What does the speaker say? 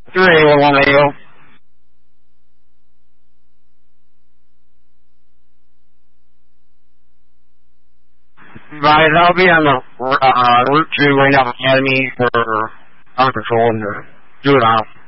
311AO. Right, I'll be on the route to Raindrop Academy for on patrol and do it out.